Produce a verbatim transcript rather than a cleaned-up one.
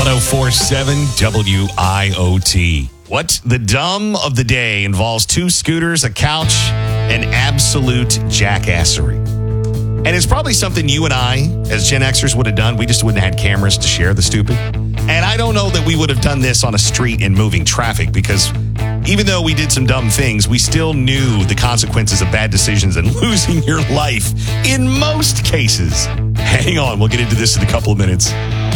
ten forty-seven W I O T. What? The dumb of the day involves two scooters, a couch, and absolute jackassery. And it's probably something you and I, as Gen Xers, would have done. We just wouldn't have had cameras to share the stupid. And I don't know that we would have done this on a street in moving traffic, because even though we did some dumb things, we still knew the consequences of bad decisions and losing your life in most cases. Hang on, we'll get into this in a couple of minutes.